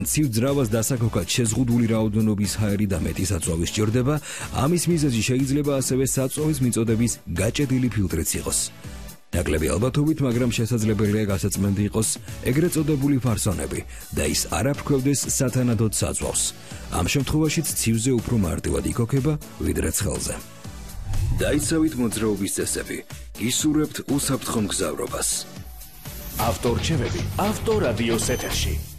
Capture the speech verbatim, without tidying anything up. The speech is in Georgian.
ცივ ძრავას დასაქოქად შეზღუდული რაოდენობის ჰაერი და მეტი საწვავი სჭირდება, ამის მიზეზი შეიძლება ასევე საწვავის მიწოდების გაჭედილი ფილტრიც იყოს. ნაკლები ალბათობით, მაგრამ შესაძლებელია გასაწმენდი იყოს ეგრეთ წოდებული ფარსონები და ის არ აფრქვევდეს სათანადოდ საწვავს. ამ შემთხვევაშიც ცივზე უფრო მარტივად იქოქება, ვიდრე ცხელზე. დაიცავით მოძრაობის წესები, გისურვებთ უსაფრთხო მგზავრობას. ავტორჩევები ავტორადიოს ეთერში.